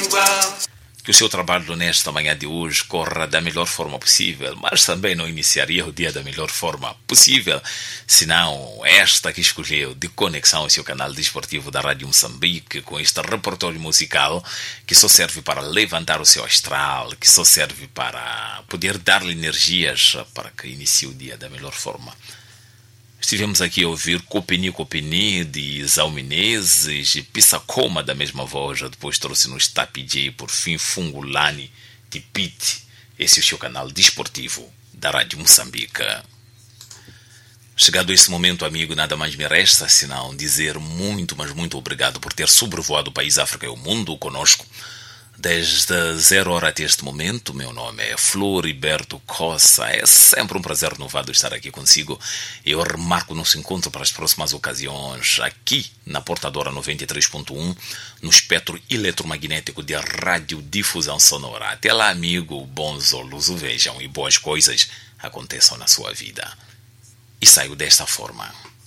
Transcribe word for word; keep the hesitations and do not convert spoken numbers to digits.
Que o seu trabalho nesta manhã de hoje corra da melhor forma possível, mas também não iniciaria o dia da melhor forma possível, senão esta que escolheu de conexão ao seu canal desportivo da Rádio Moçambique, com este repertório musical que só serve para levantar o seu astral, que só serve para poder dar-lhe energias para que inicie o dia da melhor forma. Estivemos aqui a ouvir Copini Copini de Zau Menezes e Pissacoma da mesma voz. Depois trouxe-nos Tapi J, por fim Fungulani de Pete. Esse é o seu canal desportivo da Rádio Moçambique. Chegado esse momento, amigo, nada mais me resta senão dizer muito, mas muito obrigado por ter sobrevoado o país, África e o mundo conosco. Desde zero hora até este momento, meu nome é Floriberto Cossa. É sempre um prazer renovado estar aqui consigo. Eu remarco nosso encontro para as próximas ocasiões aqui na Portadora noventa e três ponto um, no espectro eletromagnético de radiodifusão sonora. Até lá, amigo, bons olhos o vejam e boas coisas aconteçam na sua vida. E saio desta forma.